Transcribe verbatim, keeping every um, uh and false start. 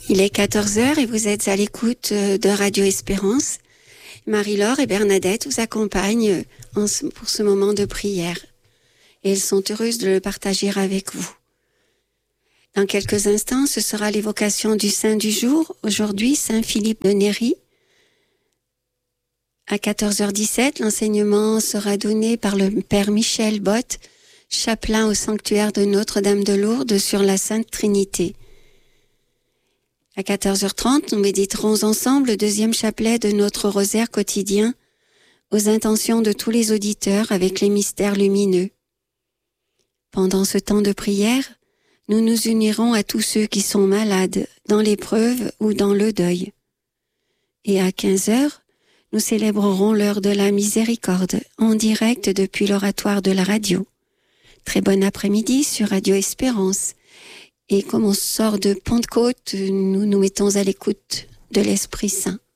Il est quatorze heures et vous êtes à l'écoute de Radio Espérance. Marie-Laure et Bernadette vous accompagnent en ce, pour ce moment de prière. Et elles sont heureuses de le partager avec vous. Dans quelques instants, ce sera l'évocation du saint du jour. Aujourd'hui, Saint Philippe de Néri. À quatorze heures dix-sept, l'enseignement sera donné par le Père Michel Bott, chapelain au sanctuaire de Notre-Dame de Lourdes sur la Sainte Trinité. À quatorze heures trente, nous méditerons ensemble le deuxième chapelet de notre rosaire quotidien aux intentions de tous les auditeurs avec les mystères lumineux. Pendant ce temps de prière, nous nous unirons à tous ceux qui sont malades, dans l'épreuve ou dans le deuil. Et à quinze heures, nous célébrerons l'heure de la miséricorde en direct depuis l'oratoire de la radio. Très bon après-midi sur Radio Espérance. Et comme on sort de Pentecôte, nous nous mettons à l'écoute de l'Esprit Saint.